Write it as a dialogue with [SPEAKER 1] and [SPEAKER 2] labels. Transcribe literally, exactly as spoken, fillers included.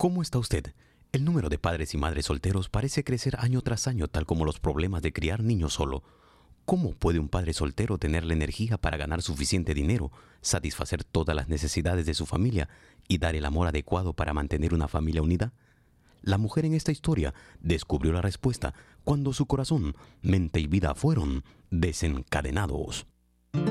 [SPEAKER 1] ¿Cómo está usted? El número de padres y madres solteros parece crecer año tras año, tal como los problemas de criar niños solo. ¿Cómo puede un padre soltero tener la energía para ganar suficiente dinero, satisfacer todas las necesidades de su familia y dar el amor adecuado para mantener una familia unida? La mujer en esta historia descubrió la respuesta cuando su corazón, mente y vida fueron desencadenados.